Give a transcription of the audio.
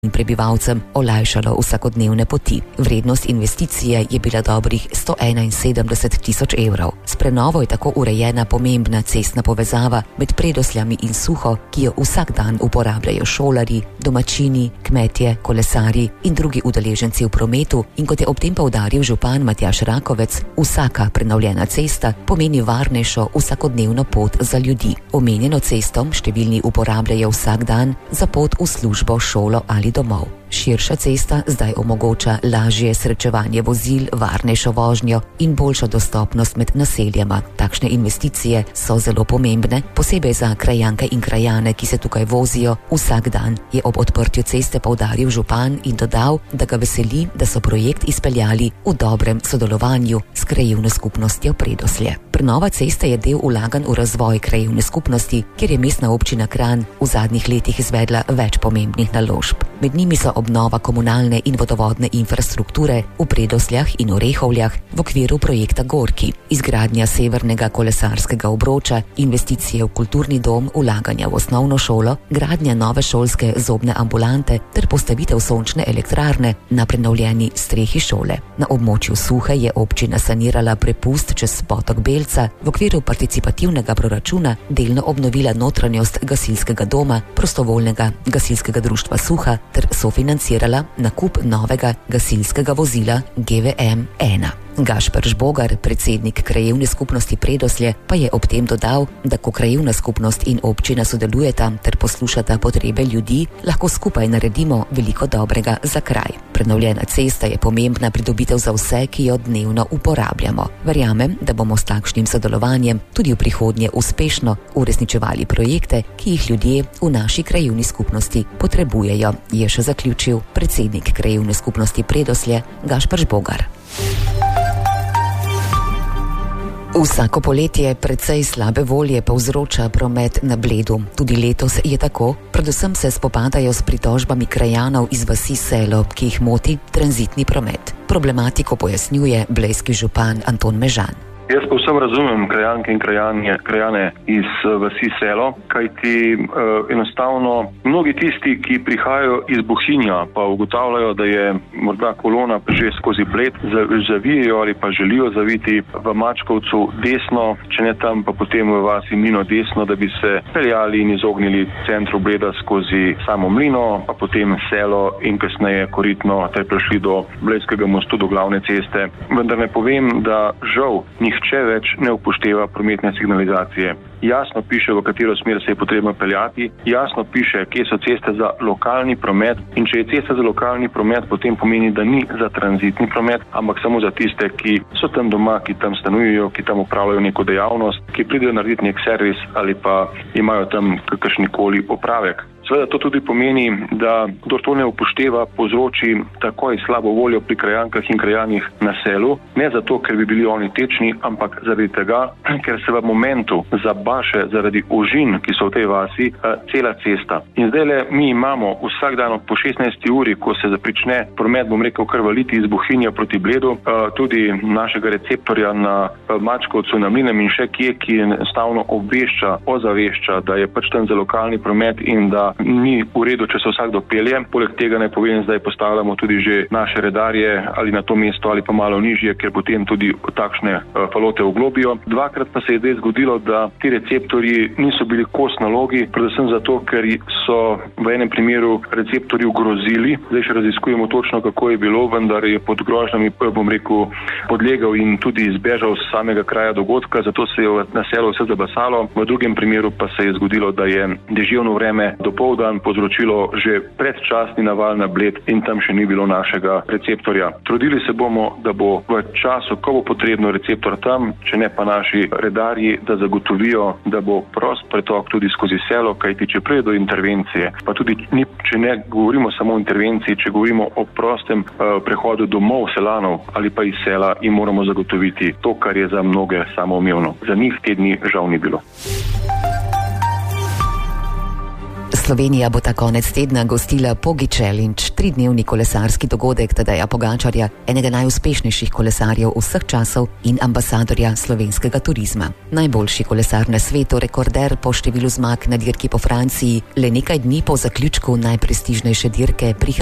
in prebivalcem olajšalo vsakodnevne poti. Vrednost investicije je bila dobrih 171 tisoč evrov. S prenovo je tako urejena pomembna cestna povezava med Predosljami in Suho, ki jo vsak dan uporabljajo šolarji, domačini, kmetje, kolesarji in drugi udeleženci v prometu, in kot je ob tem poudaril župan Matjaž Rakovec, vsaka prenovljena cesta pomeni varnejšo vsakodnevno pot za ljudi. Omenjeno cesto številni uporabljajo vsak dan za pot v službo, šolo ali domov. Širša cesta zdaj omogoča lažje srečevanje vozil, varnejšo vožnjo in boljšo dostopnost med naseljama. Takšne investicije so zelo pomembne, posebej za krajanke in krajane, ki se tukaj vozijo vsak dan, je ob odprtju ceste poudaril župan in dodal, da ga veseli, da so projekt izpeljali v dobrem sodelovanju s krajevno skupnostjo Predoslje. Prenova ceste je del vlaganj v razvoj krajevne skupnosti, kjer je mestna občina Kranj v zadnjih letih izvedla več pomembnih naložb. Med njimi so obnova komunalne in vodovodne infrastrukture v Predosljah in Orehovljah v okviru projekta Gorki, izgradnja severnega kolesarskega obroča, investicije v kulturni dom, vlaganja v osnovno šolo, gradnja nove šolske zobne ambulante ter postavitev sončne elektrarne na prenovljeni strehi šole. Na območju Suhe je občina sanirala prepust čez potok Belca, v okviru participativnega proračuna delno obnovila notranjost gasilskega doma, prostovoljnega gasilskega društva Suha ter sofinancirala nakup novega gasilskega vozila GVM-1. Gašper Žbogar, predsednik krajevne skupnosti Predoslje, pa je ob tem dodal, da ko krajevna skupnost in občina sodelujeta ter poslušata potrebe ljudi, lahko skupaj naredimo veliko dobrega za kraj. Prenovljena cesta je pomembna pridobitev za vse, ki jo dnevno uporabljamo. Verjamem, da bomo s takšnim sodelovanjem tudi v prihodnje uspešno uresničevali projekte, ki jih ljudje v naši krajevni skupnosti potrebujejo, je še zaključil predsednik krajevne skupnosti Predoslje Gašper Žbogar. Vsako poletje precej slabe volje povzroča promet na Bledu. Tudi letos je tako, predvsem se spopadajo s pritožbami krajanov iz vasi Selo, ki jih moti tranzitni promet. Problematiko pojasnjuje blejski župan Anton Mežan. Jaz povsem razumem krajanke in krajane iz vasi Selo, kajti enostavno mnogi tisti, ki prihajajo iz Bohinja, pa ugotavljajo, da je morda kolona že skozi Bled, zavijejo ali pa želijo zaviti v Mačkovcu desno, če ne tam, pa potem v vasi Mlino desno, da bi se peljali in izognili centru Bleda skozi samo Mlino, pa potem Selo in kasneje Koritno, ter prišli do Blejskega mostu, do glavne ceste. Vendar ne povem, da žal nihče več ne upošteva prometne signalizacije. Jasno piše, v katero smer se je potrebno peljati, jasno piše, kje so ceste za lokalni promet, in če je cesta za lokalni promet, potem pomeni, da ni za tranzitni promet, ampak samo za tiste, ki so tam doma, ki tam stanujejo, ki tam upravljajo neko dejavnost, ki pridejo narediti nek servis ali pa imajo tam kakršnikoli opravek. Seveda to tudi pomeni, da kdor to ne upošteva, povzroči takoj slabo voljo pri krajankah in krajanih na selu, ne zato, ker bi bili oni tečni, ampak zaradi tega, ker se v momentu zabaše zaradi ožin, ki so v tej vasi, cela cesta. In zdajle mi imamo vsak dan po 16. uri, ko se prične promet, bom rekel, kar valiti iz Bohinja proti Bledu, tudi našega receptorja na Mačkovcu, na Mlinem in še kje, ki enostavno ozavešča, da je pač tam za lokalni promet in da ni v redu, če se vsakdo pelje. Poleg tega ne povem, zdaj postavljamo tudi že naše redarje ali na to mesto ali pa malo nižje, ker potem tudi takšne falote oglobijo. Dvakrat pa se je zdaj zgodilo, da ti receptorji niso bili kos nalogi, predvsem zato, ker so v enem primeru receptorji grozili. Zdaj še raziskujemo točno, kako je bilo, vendar je pod grožnjami, bom rekel, podlegal in tudi izbežal z samega kraja dogodka, zato se je na selu vse zabasalo. V drugem primeru pa se je zgodilo, da je deževno vreme dopoldan povzročilo že predčasni naval na Bled in tam še ni bilo našega receptorja. Trudili se bomo, da bo v času, ko bo potrebno receptor tam, če ne pa naši redarji, da zagotovijo, da bo prost pretok tudi skozi selo, kajti če pride do intervencije, pa tudi če ne govorimo samo o intervenciji, če govorimo o prostem prehodu domov selanov ali pa iz sela, jim moramo zagotoviti to, kar je za mnoge samoumevno. Za njih te dni žal ni bilo. Slovenija bo ta konec tedna gostila Pogi Challenge, 3-dnevni kolesarski dogodek Tadeja Pogačarja, enega najuspešnejših kolesarjev vseh časov in ambasadorja slovenskega turizma. Najboljši kolesar na svetu, rekorder po številu zmag na dirki po Franciji, le nekaj dni po zaključku najprestižnejše dirke